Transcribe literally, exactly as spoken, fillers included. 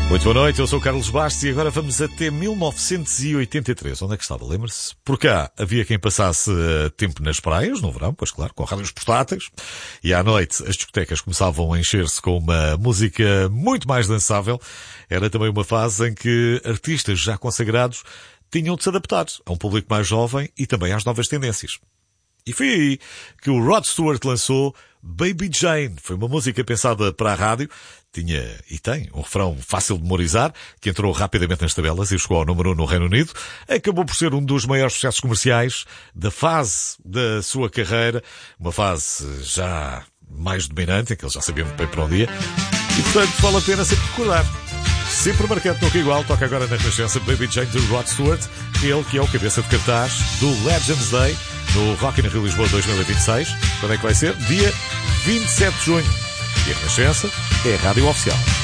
Muito boa noite, eu sou o Carlos Bastos e agora vamos até mil novecentos e oitenta e três. Onde é que estava? Lembra-se? Por cá havia quem passasse tempo nas praias, no verão, pois claro, com rádios portáteis. E à noite as discotecas começavam a encher-se com uma música muito mais dançável. Era também uma fase em que artistas já consagrados tinham de se adaptar a um público mais jovem e também às novas tendências. E foi aí que o Rod Stewart lançou Baby Jane. Foi uma música pensada para a rádio. Tinha e tem um refrão fácil de memorizar, que entrou rapidamente nas tabelas e chegou ao número um no Reino Unido. Acabou por ser um dos maiores sucessos comerciais da fase da sua carreira. Uma fase já mais dominante, em que ele já sabia muito bem para onde ia. E, portanto, vale a pena sempre recordar. Sempre marcante, nunca igual. Toca agora na Renascença Baby Jane de Rod Stewart. Ele que é o cabeça de cartaz do Legends Day no Rock in Rio Lisboa dois mil e vinte e seis. Quando é que vai ser? Dia vinte e sete de junho. E a Renascença é a rádio oficial.